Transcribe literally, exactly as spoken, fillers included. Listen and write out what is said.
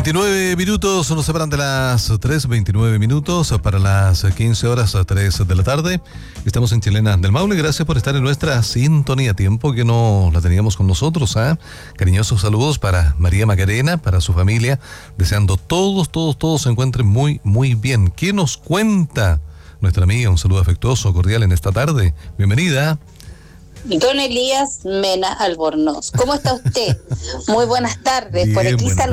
veintinueve minutos nos separan de las tres, veintinueve minutos para las quince horas a tres de la tarde. Estamos en Chilena del Maule. Gracias por estar en nuestra sintonía. Tiempo que no la teníamos con nosotros. ¿eh? Cariñosos saludos para María Macarena, para su familia. Deseando todos, todos, todos se encuentren muy, muy bien. ¿Qué nos cuenta nuestra amiga? Un saludo afectuoso, cordial en esta tarde. Bienvenida. Don Elías Mena Albornoz, ¿cómo está usted? Muy buenas tardes. Bien, Por aquí buenas